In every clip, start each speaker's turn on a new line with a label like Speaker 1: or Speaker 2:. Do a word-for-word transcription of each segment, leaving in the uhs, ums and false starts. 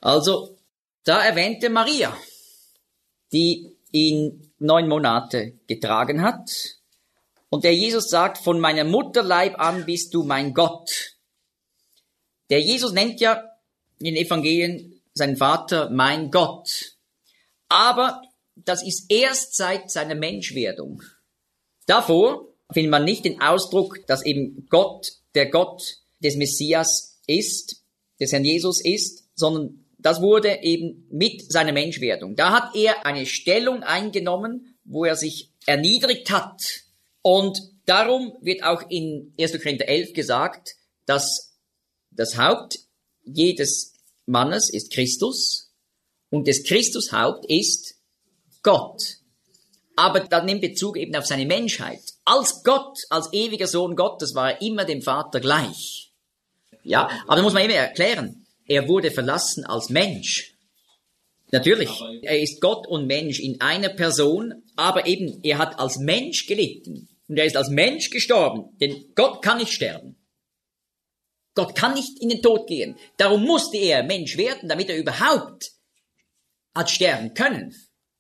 Speaker 1: Also, da erwähnte Maria, die ihn neun Monate getragen hat. Und der Jesus sagt, von meiner Mutterleib an bist du mein Gott. Der Jesus nennt ja in den Evangelien seinen Vater mein Gott. Aber das ist erst seit seiner Menschwerdung. Davor findet man nicht den Ausdruck, dass eben Gott der Gott des Messias ist, des Herrn Jesus ist, sondern das wurde eben mit seiner Menschwerdung. Da hat er eine Stellung eingenommen, wo er sich erniedrigt hat. Und darum wird auch in erster Korinther elf gesagt, dass das Haupt jedes Mannes ist Christus und des Christus Haupt ist Gott. Aber das nimmt Bezug eben auf seine Menschheit. Als Gott, als ewiger Sohn Gottes war er immer dem Vater gleich. Ja, aber da muss man immer erklären, er wurde verlassen als Mensch. Natürlich, er ist Gott und Mensch in einer Person, aber eben, er hat als Mensch gelitten. Und er ist als Mensch gestorben, denn Gott kann nicht sterben. Gott kann nicht in den Tod gehen. Darum musste er Mensch werden, damit er überhaupt hat sterben können.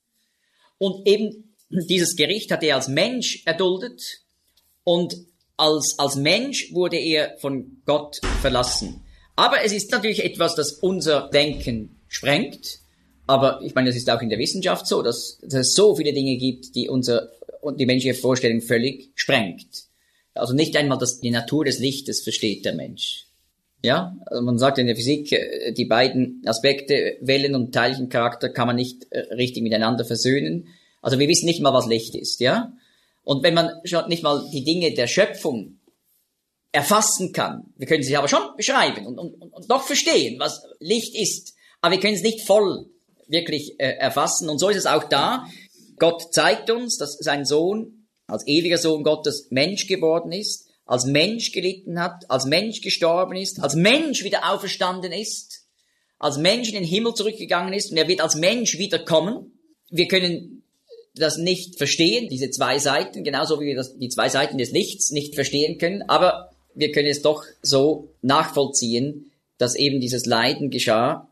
Speaker 1: Und eben dieses Gericht hat er als Mensch erduldet und als, als Mensch wurde er von Gott verlassen. Aber es ist natürlich etwas, das unser Denken sprengt. Aber ich meine, das ist auch in der Wissenschaft so, dass, dass es so viele Dinge gibt, die unser und die menschliche Vorstellung völlig sprengt. Also nicht einmal das, die Natur des Lichtes versteht der Mensch. Ja, also man sagt in der Physik, die beiden Aspekte, Wellen- und Teilchencharakter, kann man nicht richtig miteinander versöhnen. Also wir wissen nicht mal, was Licht ist, ja. Und wenn man schon nicht mal die Dinge der Schöpfung erfassen kann, wir können sie aber schon beschreiben und, und, und doch verstehen, was Licht ist, aber wir können es nicht voll wirklich äh, erfassen. Und so ist es auch da. Gott zeigt uns, dass sein Sohn als ewiger Sohn Gottes Mensch geworden ist, als Mensch gelitten hat, als Mensch gestorben ist, als Mensch wieder auferstanden ist, als Mensch in den Himmel zurückgegangen ist und er wird als Mensch wiederkommen. Wir können das nicht verstehen, diese zwei Seiten, genauso wie wir das, die zwei Seiten des Lichts nicht verstehen können, aber wir können es doch so nachvollziehen, dass eben dieses Leiden geschah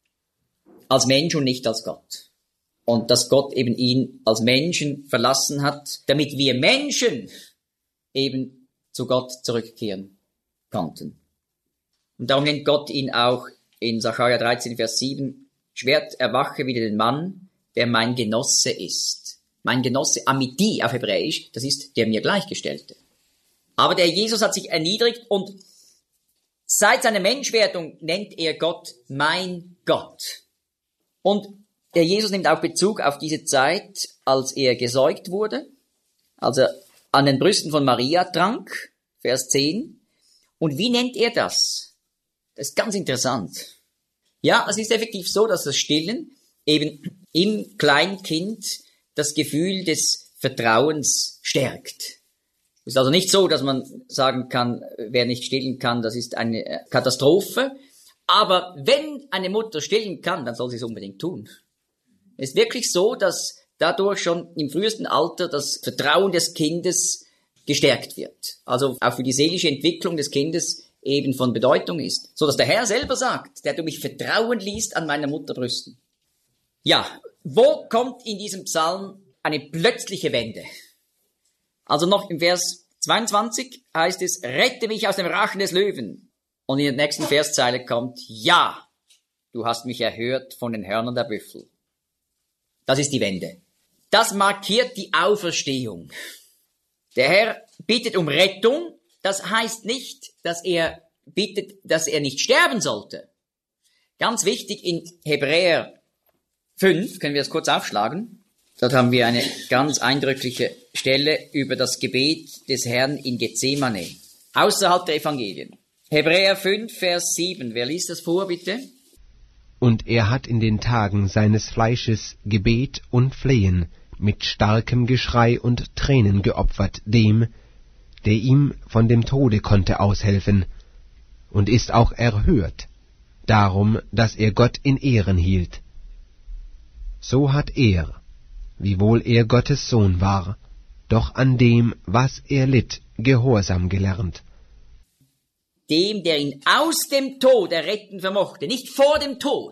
Speaker 1: als Mensch und nicht als Gott. Und dass Gott eben ihn als Menschen verlassen hat, damit wir Menschen eben zu Gott zurückkehren konnten. Und darum nennt Gott ihn auch in Sacharja dreizehn, Vers sieben, Schwert erwache wieder den Mann, der mein Genosse ist. Mein Genosse, Amiti auf Hebräisch, das ist der mir Gleichgestellte. Aber der Jesus hat sich erniedrigt und seit seiner Menschwerdung nennt er Gott mein Gott. Und der Jesus nimmt auch Bezug auf diese Zeit, als er gesäugt wurde, als er an den Brüsten von Maria trank, Vers zehn. Und wie nennt er das? Das ist ganz interessant. Ja, es ist effektiv so, dass das Stillen eben im Kleinkind das Gefühl des Vertrauens stärkt. Es ist also nicht so, dass man sagen kann, wer nicht stillen kann, das ist eine Katastrophe. Aber wenn eine Mutter stillen kann, dann soll sie es unbedingt tun. Es ist wirklich so, dass dadurch schon im frühesten Alter das Vertrauen des Kindes gestärkt wird. Also auch für die seelische Entwicklung des Kindes eben von Bedeutung ist. So dass der Herr selber sagt, der du mich vertrauen ließt an meiner Mutterbrüsten. Ja, wo kommt in diesem Psalm eine plötzliche Wende? Also noch im Vers zweiundzwanzig heißt es, rette mich aus dem Rachen des Löwen. Und in der nächsten Verszeile kommt, ja, du hast mich erhört von den Hörnern der Büffel. Das ist die Wende. Das markiert die Auferstehung. Der Herr bittet um Rettung. Das heißt nicht, dass er bittet, dass er nicht sterben sollte. Ganz wichtig, in Hebräer fünf, können wir das kurz aufschlagen. Dort haben wir eine ganz eindrückliche Stelle über das Gebet des Herrn in Gethsemane, außerhalb der Evangelien. Hebräer fünf, Vers sieben. Wer liest das vor, bitte?
Speaker 2: Und er hat in den Tagen seines Fleisches Gebet und Flehen mit starkem Geschrei und Tränen geopfert dem, der ihm von dem Tode konnte aushelfen, und ist auch erhört, darum, dass er Gott in Ehren hielt. So hat er, wiewohl er Gottes Sohn war, doch an dem, was er litt, Gehorsam gelernt.
Speaker 1: Dem, der ihn aus dem Tod erretten vermochte, nicht vor dem Tod,